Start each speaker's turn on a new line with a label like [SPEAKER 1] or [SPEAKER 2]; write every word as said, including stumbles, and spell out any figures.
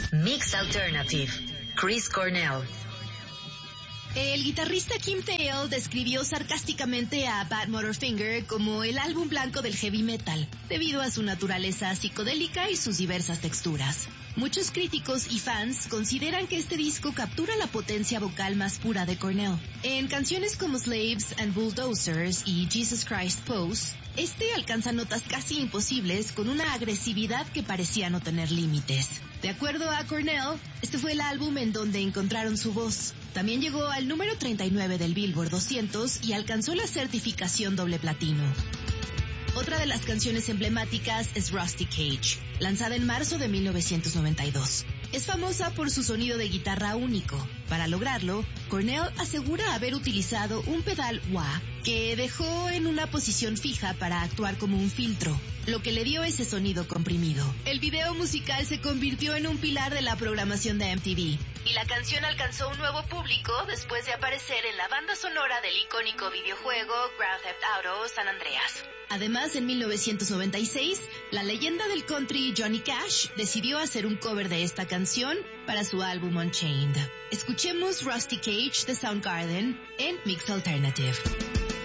[SPEAKER 1] Mix Alternative, Chris Cornell.
[SPEAKER 2] El guitarrista Kim Thayil describió sarcásticamente a Badmotorfinger como el álbum blanco del heavy metal, debido a su naturaleza psicodélica y sus diversas texturas. Muchos críticos y fans consideran que este disco captura la potencia vocal más pura de Cornell. En canciones como Slaves and Bulldozers y Jesus Christ Pose, este alcanza notas casi imposibles con una agresividad que parecía no tener límites. De acuerdo a Cornell, este fue el álbum en donde encontraron su voz. También llegó al número treinta y nueve del Billboard doscientos y alcanzó la certificación doble platino. Otra de las canciones emblemáticas es Rusty Cage, lanzada en marzo de mil novecientos noventa y dos. Es famosa por su sonido de guitarra único. Para lograrlo, Cornell asegura haber utilizado un pedal wah que dejó en una posición fija para actuar como un filtro, lo que le dio ese sonido comprimido. El video musical se convirtió en un pilar de la programación de M T V, y la canción alcanzó un nuevo público después de aparecer en la banda sonora del icónico videojuego Grand Theft Auto San Andreas. Además, en mil novecientos noventa y seis, la leyenda del country Johnny Cash decidió hacer un cover de esta canción para su álbum Unchained. Escuchemos Rusty Cage de Soundgarden en Mix Alternative.